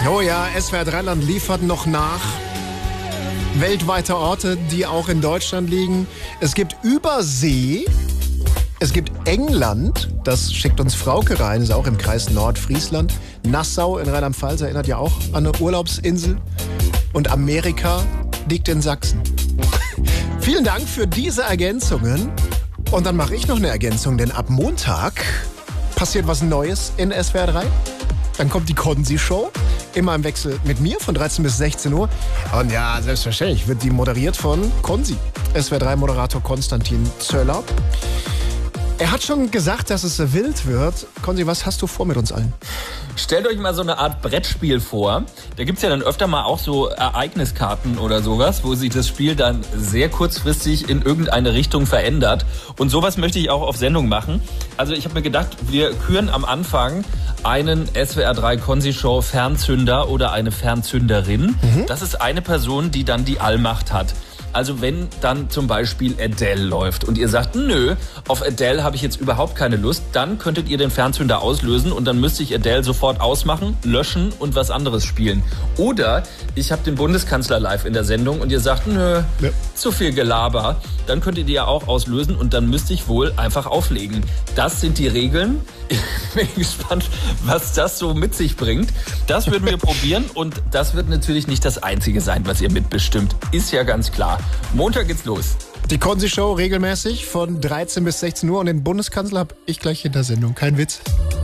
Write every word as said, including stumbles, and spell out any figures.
Oh ja, S W R drei Land liefert noch nach. Weltweite Orte, die auch in Deutschland liegen. Es gibt Übersee. Es gibt England, das schickt uns Frauke rein, ist auch im Kreis Nordfriesland. Nassau in Rheinland-Pfalz erinnert ja auch an eine Urlaubsinsel. Und Amerika liegt in Sachsen. Vielen Dank für diese Ergänzungen. Und dann mache ich noch eine Ergänzung, denn ab Montag passiert was Neues in S W R drei. Dann kommt die Konzi-Show, immer im Wechsel mit mir von dreizehn bis sechzehn Uhr. Und ja, selbstverständlich wird die moderiert von Konzi, S W R drei-Moderator Konstantin Zöller. Er hat schon gesagt, dass es wild wird. Konzi, was hast du vor mit uns allen? Stellt euch mal so eine Art Brettspiel vor. Da gibt's ja dann öfter mal auch so Ereigniskarten oder sowas, wo sich das Spiel dann sehr kurzfristig in irgendeine Richtung verändert. Und sowas möchte ich auch auf Sendung machen. Also ich habe mir gedacht, wir küren am Anfang einen S W R drei Konzi-Show Fernzünder oder eine Fernzünderin. Mhm. Das ist eine Person, die dann die Allmacht hat. Also wenn dann zum Beispiel Adele läuft und ihr sagt, nö, auf Adele habe ich jetzt überhaupt keine Lust, dann könntet ihr den Fernzünder auslösen und dann müsste ich Adele sofort ausmachen, löschen und was anderes spielen. Oder ich habe den Bundeskanzler live in der Sendung und ihr sagt, nö, ja. zu viel Gelaber, dann könntet ihr ja auch auslösen und dann müsste ich wohl einfach auflegen. Das sind die Regeln. Ich bin gespannt, was das so mit sich bringt. Das würden wir probieren und das wird natürlich nicht das Einzige sein, was ihr mitbestimmt. Ist ja ganz klar. Montag geht's los. Die Konzi-Show regelmäßig von dreizehn bis sechzehn Uhr und den Bundeskanzler habe ich gleich in der Sendung. Kein Witz.